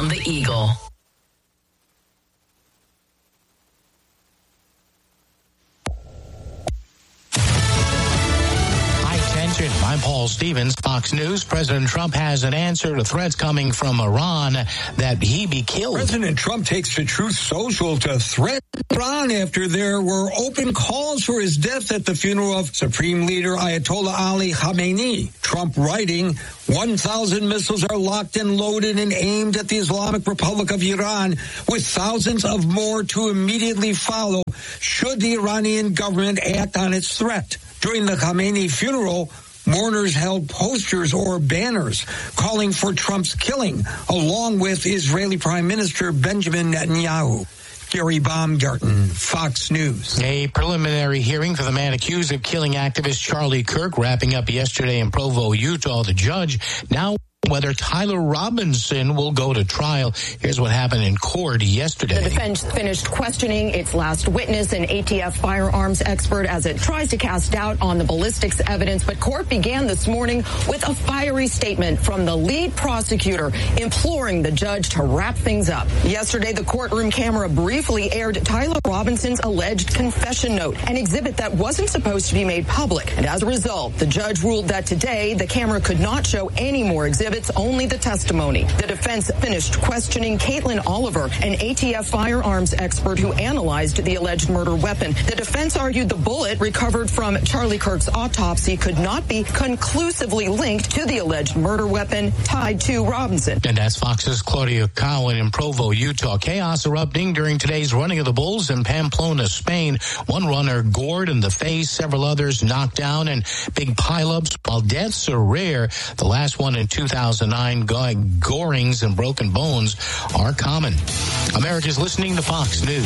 on the Eagle. I'm Paul Stevens, Fox News. President Trump has an answer to threats coming from Iran that he be killed. President Trump takes to Truth Social to threaten Iran after there were open calls for his death at the funeral of Supreme Leader Ayatollah Ali Khamenei. Trump writing, 1,000 missiles are locked and loaded and aimed at the Islamic Republic of Iran, with thousands of more to immediately follow should the Iranian government act on its threat. During the Khamenei funeral, mourners held posters or banners calling for Trump's killing, along with Israeli Prime Minister Benjamin Netanyahu. Gary Baumgarten, Fox News. A preliminary hearing for the man accused of killing activist Charlie Kirk wrapping up yesterday in Provo, Utah. The judge now whether Tyler Robinson will go to trial. Here's what happened in court yesterday. The defense finished questioning its last witness, an ATF firearms expert, as it tries to cast doubt on the ballistics evidence. But court began this morning with a fiery statement from the lead prosecutor imploring the judge to wrap things up. Yesterday, the courtroom camera briefly aired Tyler Robinson's alleged confession note, an exhibit that wasn't supposed to be made public. And as a result, the judge ruled that today the camera could not show any more exhibits, only the testimony. The defense finished questioning Caitlin Oliver, an ATF firearms expert who analyzed the alleged murder weapon. The defense argued the bullet recovered from Charlie Kirk's autopsy could not be conclusively linked to the alleged murder weapon tied to Robinson. And that's Fox's Claudia Cowan in Provo, Utah. Chaos erupting during today's running of the bulls in Pamplona, Spain. One runner gored in the face, several others knocked down, and big pileups. While deaths are rare, the last one in 2009, gorings and broken bones are common. America's listening to Fox News.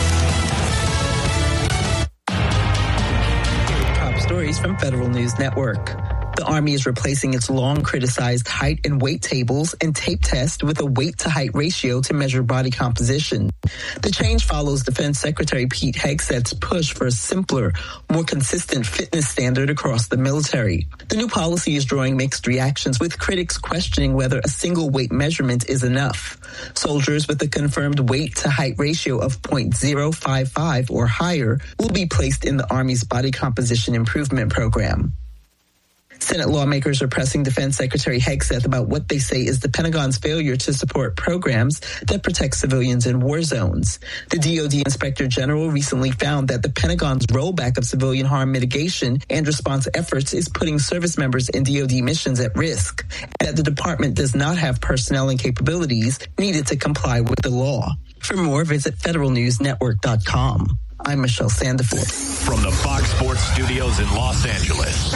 Top stories from Federal News Network. The Army is replacing its long-criticized height and weight tables and tape test with a weight-to-height ratio to measure body composition. The change follows Defense Secretary Pete Hegseth's push for a simpler, more consistent fitness standard across the military. The new policy is drawing mixed reactions, with critics questioning whether a single weight measurement is enough. Soldiers with a confirmed weight-to-height ratio of 0.055 or higher will be placed in the Army's Body Composition Improvement Program. Senate lawmakers are pressing Defense Secretary Hegseth about what they say is the Pentagon's failure to support programs that protect civilians in war zones. The DoD Inspector General recently found that the Pentagon's rollback of civilian harm mitigation and response efforts is putting service members in DoD missions at risk, and that the department does not have personnel and capabilities needed to comply with the law. For more, visit federalnewsnetwork.com. I'm Michelle Sandiford. From the Fox Sports Studios in Los Angeles,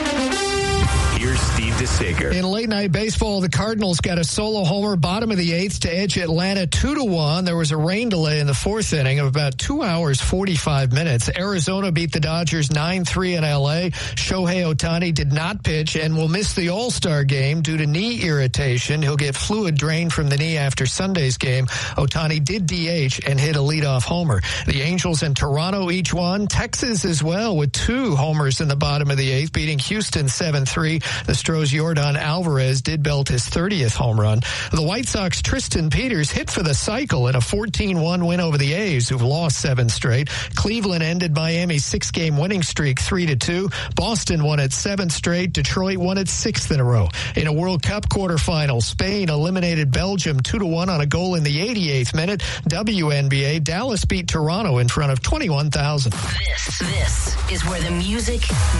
here's Steve DeSager. In late-night baseball, the Cardinals got a solo homer bottom of the eighth to edge Atlanta 2-1. There was a rain delay in the fourth inning of about 2 hours, 45 minutes. Arizona beat the Dodgers 9-3 in L.A. Shohei Ohtani did not pitch and will miss the All-Star game due to knee irritation. He'll get fluid drained from the knee after Sunday's game. Ohtani did DH and hit a leadoff homer. The Angels and Toronto each won. Texas as well with 2 homers in the bottom of the eighth, beating Houston 7-3. The Stros Yordan Alvarez did belt his 30th home run. The White Sox Tristan Peters hit for the cycle in a 14-1 win over the A's, who've lost 7 straight. Cleveland ended Miami's 6-game winning streak 3-2. Boston won its 7th straight. Detroit won its 6th in a row. In a World Cup quarterfinal, Spain eliminated Belgium 2-1 on a goal in the 88th minute. WNBA, Dallas beat Toronto in front of 21,000. This is where the music